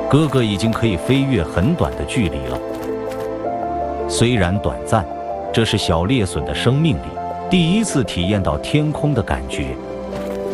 哥哥已经可以飞越很短的距离了。虽然短暂，这是小猎隼的生命里第一次体验到天空的感觉。